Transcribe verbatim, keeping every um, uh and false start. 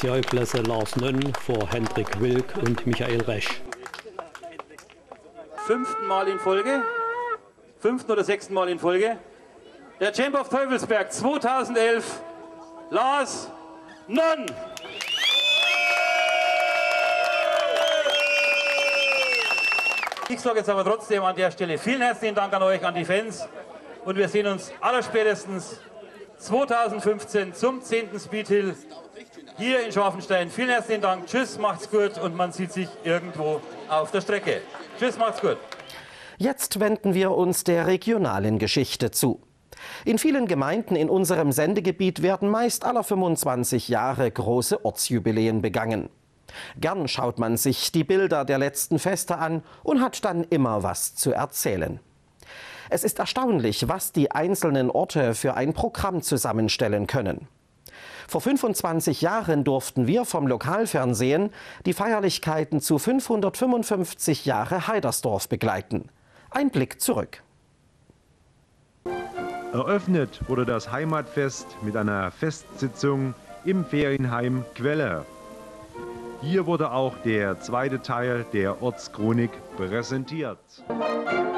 Spezialklasse Lars Nönn vor Hendrik Wilk und Michael Resch. Fünften Mal in Folge, fünften oder sechsten Mal in Folge, der Champ of Teufelsberg zweitausendelf, Lars Nönn. Ich sage jetzt aber trotzdem an der Stelle vielen herzlichen Dank an euch, an die Fans, und wir sehen uns allerspätestens zweitausendfünfzehn zum zehnten Speedhill hier in Schafenstein. Vielen herzlichen Dank, tschüss, macht's gut und man sieht sich irgendwo auf der Strecke. Tschüss, macht's gut. Jetzt wenden wir uns der regionalen Geschichte zu. In vielen Gemeinden in unserem Sendegebiet werden meist alle fünfundzwanzig Jahre große Ortsjubiläen begangen. Gern schaut man sich die Bilder der letzten Feste an und hat dann immer was zu erzählen. Es ist erstaunlich, was die einzelnen Orte für ein Programm zusammenstellen können. Vor fünfundzwanzig Jahren durften wir vom Lokalfernsehen die Feierlichkeiten zu fünfhundertfünfundfünfzig Jahre Heidersdorf begleiten. Ein Blick zurück. Eröffnet wurde das Heimatfest mit einer Festsitzung im Ferienheim Quelle. Hier wurde auch der zweite Teil der Ortschronik präsentiert.